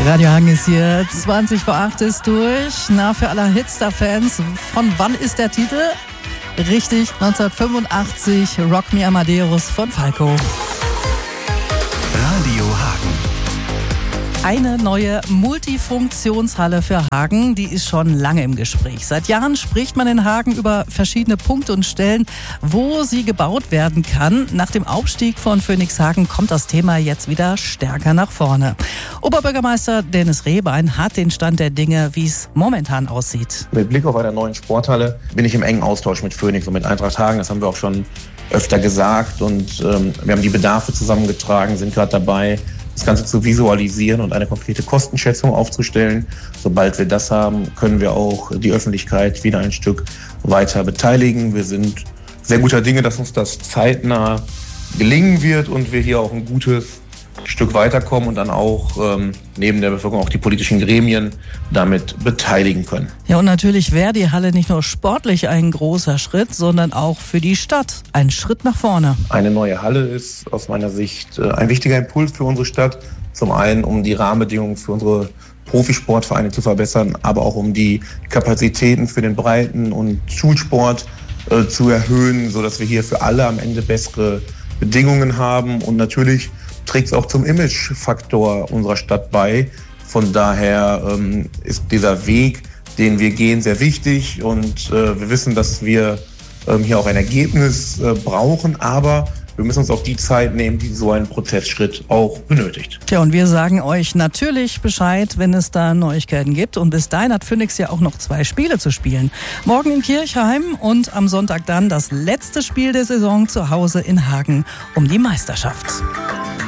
Radio Hagen ist hier, 20 vor 8 ist durch. Na, für alle Hitstar-Fans, von wann ist der Titel? Richtig, 1985, Rock Me Amadeus von Falco. Radio Hagen. Eine neue Multifunktionshalle für Hagen, die ist schon lange im Gespräch. Seit Jahren spricht man in Hagen über verschiedene Punkte und Stellen, wo sie gebaut werden kann. Nach dem Aufstieg von Phoenix Hagen kommt das Thema jetzt wieder stärker nach vorne. Oberbürgermeister Dennis Rehbein hat den Stand der Dinge, wie es momentan aussieht. Mit Blick auf eine neue Sporthalle bin ich im engen Austausch mit Phoenix und mit Eintracht Hagen. Das haben wir auch schon öfter gesagt und wir haben die Bedarfe zusammengetragen, sind gerade dabei, das Ganze zu visualisieren und eine konkrete Kostenschätzung aufzustellen. Sobald wir das haben, können wir auch die Öffentlichkeit wieder ein Stück weiter beteiligen. Wir sind sehr guter Dinge, dass uns das zeitnah gelingen wird und wir hier auch ein gutes Stück weiterkommen und dann auch neben der Bevölkerung auch die politischen Gremien damit beteiligen können. Ja, und natürlich wäre die Halle nicht nur sportlich ein großer Schritt, sondern auch für die Stadt ein Schritt nach vorne. Eine neue Halle ist aus meiner Sicht ein wichtiger Impuls für unsere Stadt. Zum einen, um die Rahmenbedingungen für unsere Profisportvereine zu verbessern, aber auch um die Kapazitäten für den Breiten- und Schulsport zu erhöhen, sodass wir hier für alle am Ende bessere Bedingungen haben. Und natürlich trägt es auch zum Imagefaktor unserer Stadt bei. Von daher ist dieser Weg, den wir gehen, sehr wichtig und wir wissen, dass wir hier auch ein Ergebnis brauchen, aber wir müssen uns auch die Zeit nehmen, die so ein Prozessschritt auch benötigt. Tja, und wir sagen euch natürlich Bescheid, wenn es da Neuigkeiten gibt. Und bis dahin hat Phoenix ja auch noch 2 Spiele zu spielen. Morgen in Kirchheim und am Sonntag dann das letzte Spiel der Saison zu Hause in Hagen um die Meisterschaft.